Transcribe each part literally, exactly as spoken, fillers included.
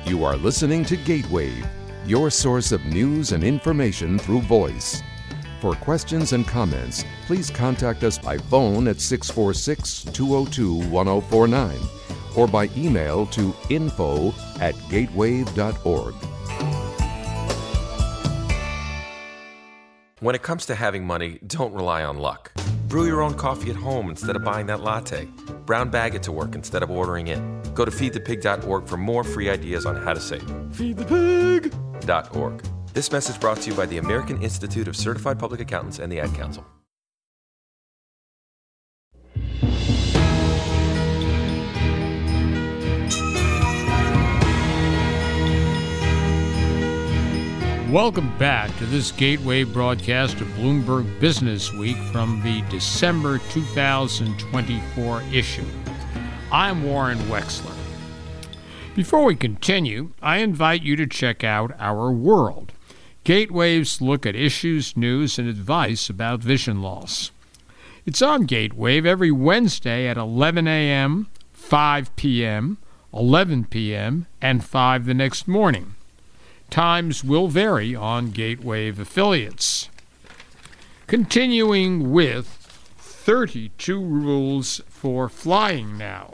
You are listening to Gatewave, your source of news and information through voice. For questions and comments, please contact us by phone at six four six, two oh two, one oh four nine or by email to info at gatewave dot org. When it comes to having money, don't rely on luck. Brew your own coffee at home instead of buying that latte. Brown bag it to work instead of ordering in. Go to feed the pig dot org for more free ideas on how to save. feed the pig dot org. This message brought to you by the American Institute of Certified Public Accountants and the Ad Council. Welcome back to this Gateway broadcast of Bloomberg Business Week from the December two thousand twenty-four issue. I'm Warren Wexler. Before we continue, I invite you to check out Our World, Gatewave's look at issues, news, and advice about vision loss. It's on Gatewave every Wednesday at eleven a.m., five p.m., eleven p.m., and five the next morning. Times will vary on Gatewave affiliates. Continuing with thirty-two rules for flying now.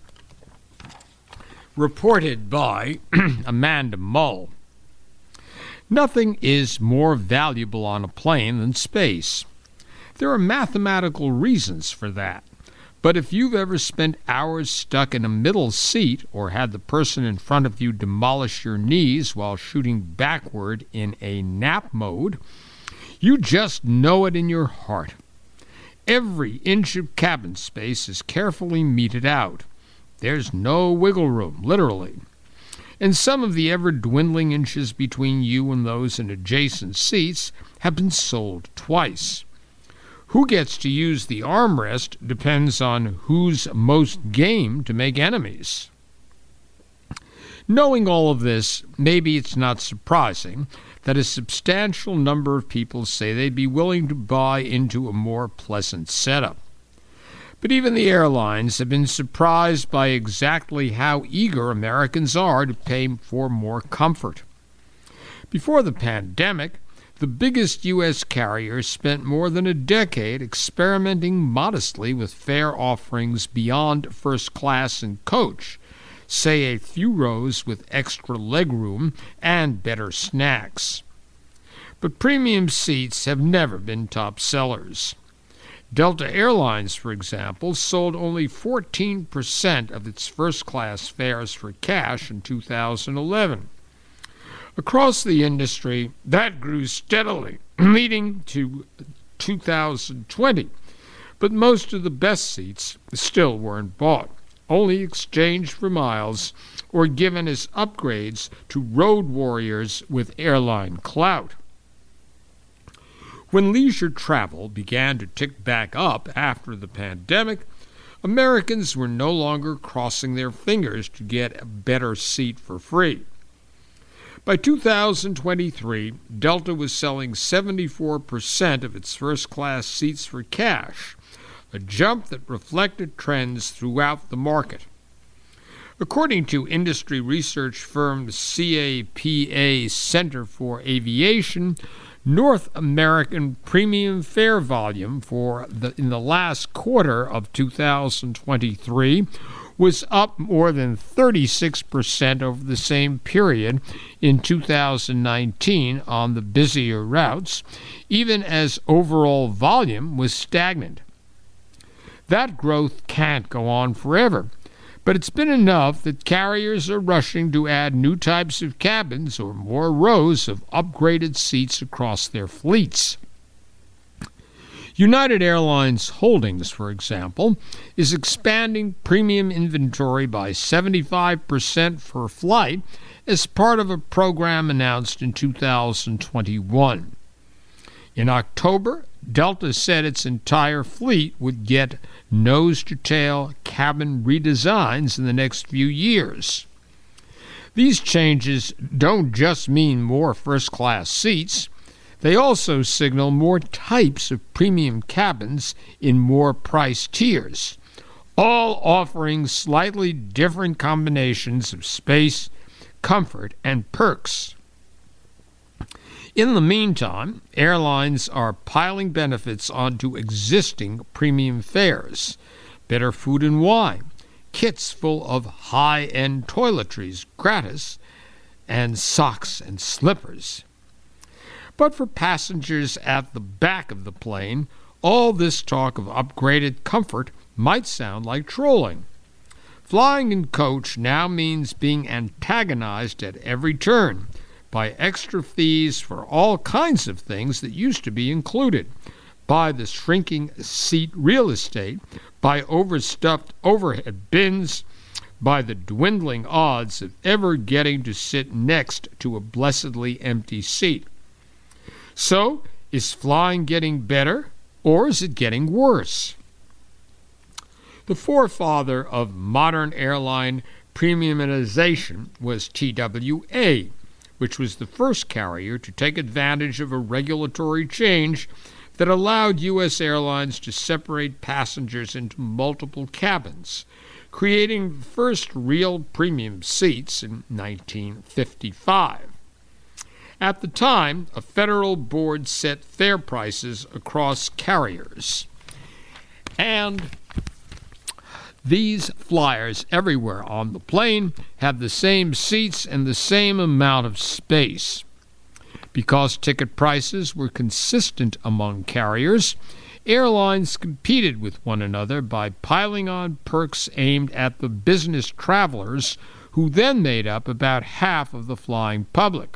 Reported by Amanda Mull. Nothing is more valuable on a plane than space. There are mathematical reasons for that. But if you've ever spent hours stuck in a middle seat or had the person in front of you demolish your knees while shooting backward in a nap mode, you just know it in your heart. Every inch of cabin space is carefully meted out. There's no wiggle room, literally. And some of the ever-dwindling inches between you and those in adjacent seats have been sold twice. Who gets to use the armrest depends on who's most game to make enemies. Knowing all of this, maybe it's not surprising that a substantial number of people say they'd be willing to buy into a more pleasant setup. But even the airlines have been surprised by exactly how eager Americans are to pay for more comfort. Before the pandemic, the biggest U S carriers spent more than a decade experimenting modestly with fare offerings beyond first class and coach, say a few rows with extra legroom and better snacks. But premium seats have never been top sellers. Delta Airlines, for example, sold only fourteen percent of its first-class fares for cash in two thousand eleven. Across the industry, that grew steadily, leading to two thousand twenty. But most of the best seats still weren't bought, only exchanged for miles or given as upgrades to road warriors with airline clout. When leisure travel began to tick back up after the pandemic, Americans were no longer crossing their fingers to get a better seat for free. By two thousand twenty-three, Delta was selling seventy-four percent of its first-class seats for cash, a jump that reflected trends throughout the market. According to industry research firm C A P A Center for Aviation, North American premium fare volume for the in the last quarter of two thousand twenty-three was up more than thirty-six percent over the same period in two thousand nineteen on the busier routes, even as overall volume was stagnant. That growth can't go on forever, but it's been enough that carriers are rushing to add new types of cabins or more rows of upgraded seats across their fleets. United Airlines Holdings, for example, is expanding premium inventory by seventy-five percent per flight as part of a program announced in two thousand twenty-one. In October, Delta said its entire fleet would get nose-to-tail cabin redesigns in the next few years. These changes don't just mean more first-class seats. They also signal more types of premium cabins in more price tiers, all offering slightly different combinations of space, comfort, and perks. In the meantime, airlines are piling benefits onto existing premium fares, better food and wine, kits full of high-end toiletries gratis, and socks and slippers. But for passengers at the back of the plane, all this talk of upgraded comfort might sound like trolling. Flying in coach now means being antagonized at every turn by extra fees for all kinds of things that used to be included, by the shrinking seat real estate, by overstuffed overhead bins, by the dwindling odds of ever getting to sit next to a blessedly empty seat. So, is flying getting better, or is it getting worse? The forefather of modern airline premiumization was T W A, which was the first carrier to take advantage of a regulatory change that allowed U S airlines to separate passengers into multiple cabins, creating the first real premium seats in nineteen fifty-five. At the time, a federal board set fare prices across carriers, and these flyers everywhere on the plane had the same seats and the same amount of space. Because ticket prices were consistent among carriers, airlines competed with one another by piling on perks aimed at the business travelers, who then made up about half of the flying public.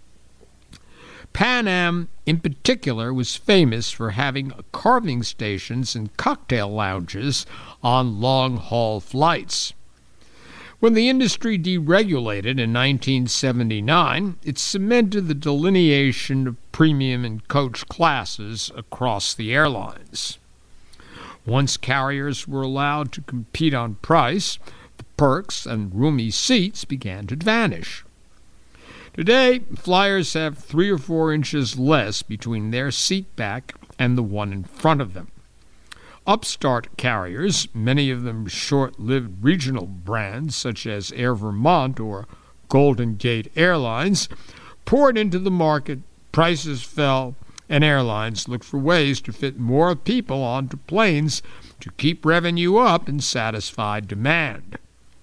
Pan Am, in particular, was famous for having carving stations and cocktail lounges on long-haul flights. When the industry deregulated in nineteen seventy-nine, it cemented the delineation of premium and coach classes across the airlines. Once carriers were allowed to compete on price, the perks and roomy seats began to vanish. Today, flyers have three or four inches less between their seat back and the one in front of them. Upstart carriers, many of them short-lived regional brands such as Air Vermont or Golden Gate Airlines, poured into the market, prices fell, and airlines looked for ways to fit more people onto planes to keep revenue up and satisfy demand.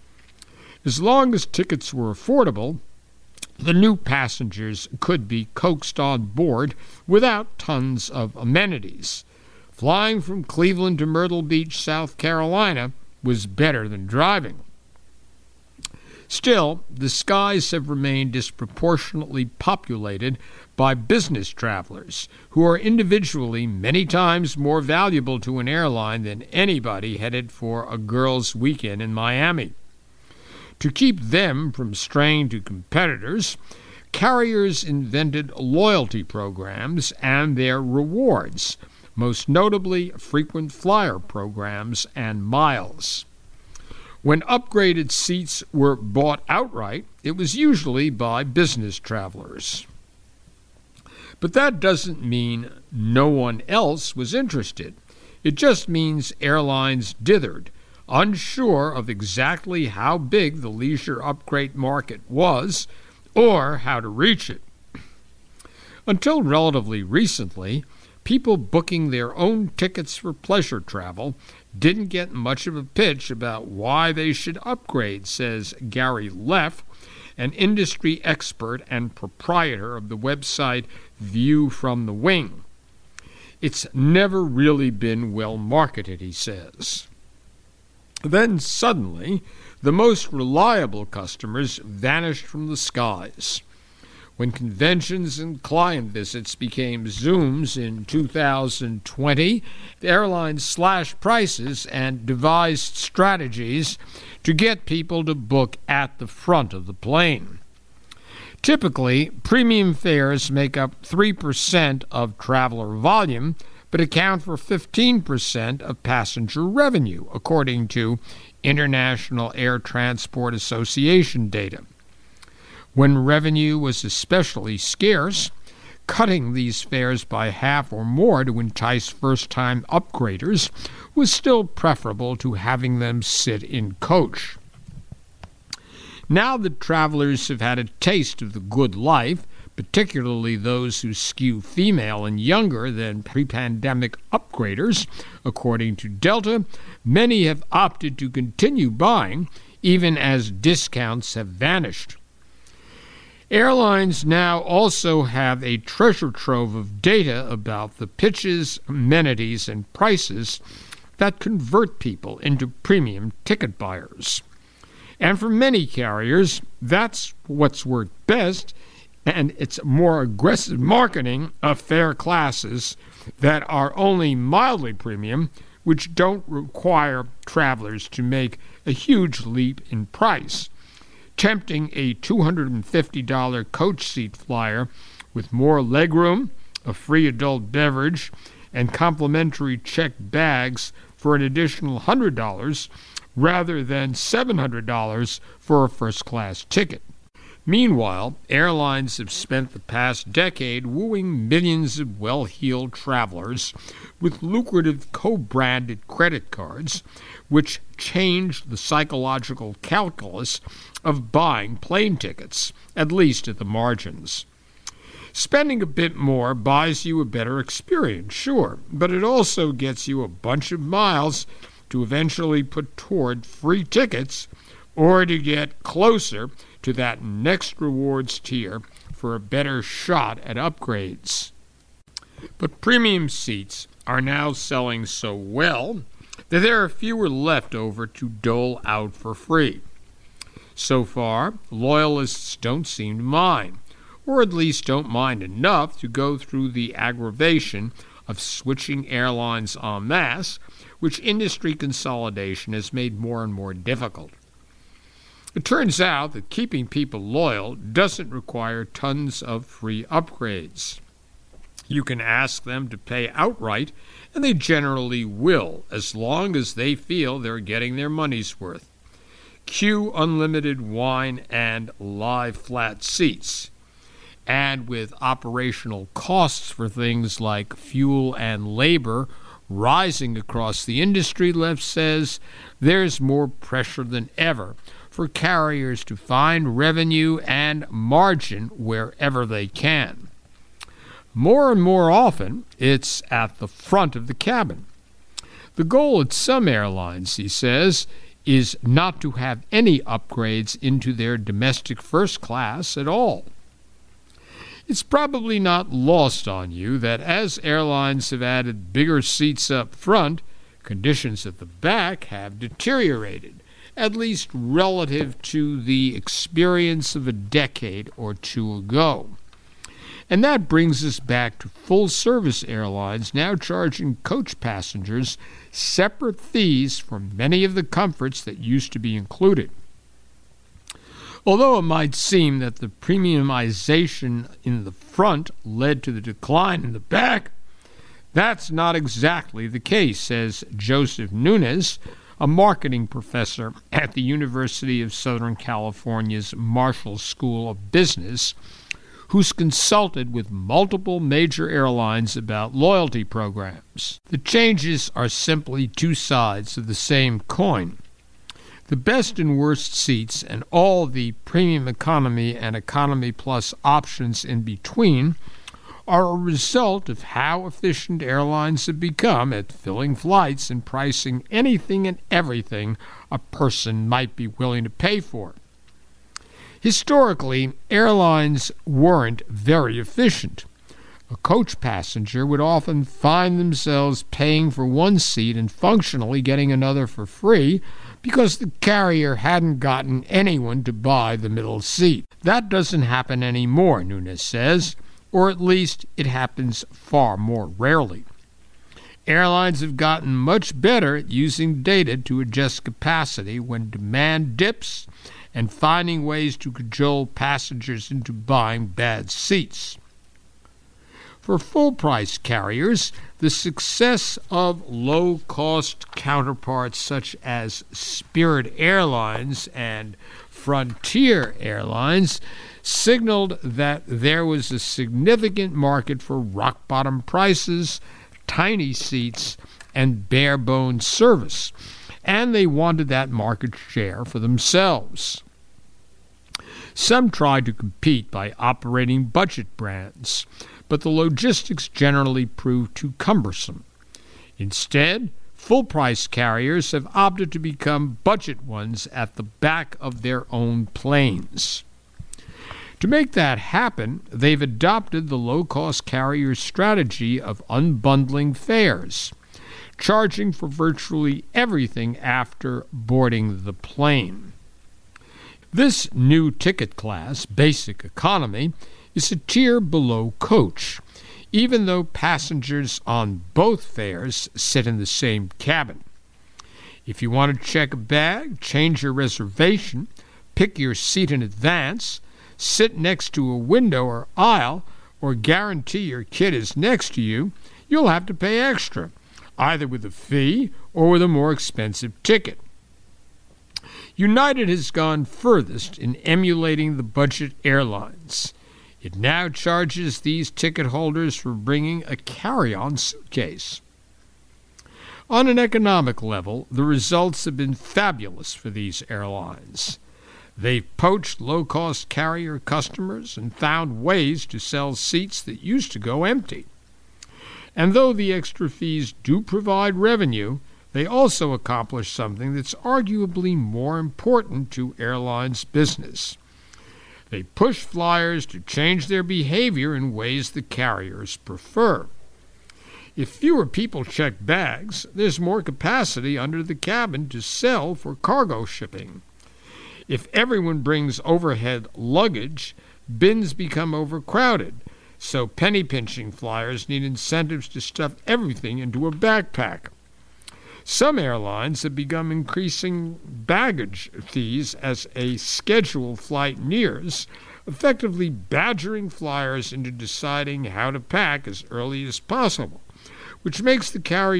As long as tickets were affordable, the new passengers could be coaxed on board without tons of amenities. Flying from Cleveland to Myrtle Beach, South Carolina, was better than driving. Still, the skies have remained disproportionately populated by business travelers, who are individually many times more valuable to an airline than anybody headed for a girls' weekend in Miami. To keep them from straying to competitors, carriers invented loyalty programs and their rewards, most notably frequent flyer programs and miles. When upgraded seats were bought outright, it was usually by business travelers. But that doesn't mean no one else was interested. It just means airlines dithered, unsure of exactly how big the leisure upgrade market was or how to reach it. Until relatively recently, people booking their own tickets for pleasure travel didn't get much of a pitch about why they should upgrade, says Gary Leff, an industry expert and proprietor of the website View from the Wing. It's never really been well marketed, he says. Then suddenly, the most reliable customers vanished from the skies. When conventions and client visits became Zooms in two thousand twenty, the airlines slashed prices and devised strategies to get people to book at the front of the plane. Typically, premium fares make up three percent of traveler volume, but account for fifteen percent of passenger revenue, according to International Air Transport Association data. When revenue was especially scarce, cutting these fares by half or more to entice first-time upgraders was still preferable to having them sit in coach. Now that travelers have had a taste of the good life, particularly those who skew female and younger than pre-pandemic upgraders, according to Delta, many have opted to continue buying, even as discounts have vanished. Airlines now also have a treasure trove of data about the pitches, amenities, and prices that convert people into premium ticket buyers. And for many carriers, that's what's worked best, and it's more aggressive marketing of fare classes that are only mildly premium, which don't require travelers to make a huge leap in price, tempting a two hundred fifty dollars coach seat flyer with more legroom, a free adult beverage, and complimentary checked bags for an additional one hundred dollars rather than seven hundred dollars for a first-class ticket. Meanwhile, airlines have spent the past decade wooing millions of well-heeled travelers with lucrative co-branded credit cards, which changed the psychological calculus of buying plane tickets, at least at the margins. Spending a bit more buys you a better experience, sure, but it also gets you a bunch of miles to eventually put toward free tickets or to get closer to that next rewards tier for a better shot at upgrades. But premium seats are now selling so well that there are fewer left over to dole out for free. So far, loyalists don't seem to mind, or at least don't mind enough to go through the aggravation of switching airlines en masse, which industry consolidation has made more and more difficult. It turns out that keeping people loyal doesn't require tons of free upgrades. You can ask them to pay outright, and they generally will, as long as they feel they're getting their money's worth. Cue unlimited wine and live flat seats. And with operational costs for things like fuel and labor rising across the industry, Leff says, there's more pressure than ever for carriers to find revenue and margin wherever they can. More and more often, it's at the front of the cabin. The goal at some airlines, he says, is not to have any upgrades into their domestic first class at all. It's probably not lost on you that as airlines have added bigger seats up front, conditions at the back have deteriorated, at least relative to the experience of a decade or two ago. And that brings us back to full-service airlines now charging coach passengers separate fees for many of the comforts that used to be included. Although it might seem that the premiumization in the front led to the decline in the back, that's not exactly the case, says Joseph Nunes, a marketing professor at the University of Southern California's Marshall School of Business, who's consulted with multiple major airlines about loyalty programs. The changes are simply two sides of the same coin. The best and worst seats and all the premium economy and economy plus options in between are a result of how efficient airlines have become at filling flights and pricing anything and everything a person might be willing to pay for. Historically, airlines weren't very efficient. A coach passenger would often find themselves paying for one seat and functionally getting another for free because the carrier hadn't gotten anyone to buy the middle seat. That doesn't happen anymore, Nunes says, or at least it happens far more rarely. Airlines have gotten much better at using data to adjust capacity when demand dips and finding ways to cajole passengers into buying bad seats. For full-price carriers, the success of low-cost counterparts such as Spirit Airlines and Frontier Airlines signaled that there was a significant market for rock-bottom prices, tiny seats, and bare-bones service, and they wanted that market share for themselves. Some try to compete by operating budget brands, but the logistics generally prove too cumbersome. Instead, full-price carriers have opted to become budget ones at the back of their own planes. To make that happen, they've adopted the low-cost carrier strategy of unbundling fares, charging for virtually everything after boarding the plane. This new ticket class, Basic Economy, is a tier below coach, even though passengers on both fares sit in the same cabin. If you want to check a bag, change your reservation, pick your seat in advance, sit next to a window or aisle, or guarantee your kid is next to you, you'll have to pay extra, either with a fee or with a more expensive ticket. United has gone furthest in emulating the budget airlines. It now charges these ticket holders for bringing a carry-on suitcase. On an economic level, the results have been fabulous for these airlines. They've poached low-cost carrier customers and found ways to sell seats that used to go empty. And though the extra fees do provide revenue, they also accomplish something that's arguably more important to airlines' business. They push flyers to change their behavior in ways the carriers prefer. If fewer people check bags, there's more capacity under the cabin to sell for cargo shipping. If everyone brings overhead luggage, bins become overcrowded, so penny-pinching flyers need incentives to stuff everything into a backpack. Some airlines have begun increasing baggage fees as a scheduled flight nears, effectively badgering flyers into deciding how to pack as early as possible, which makes the carrier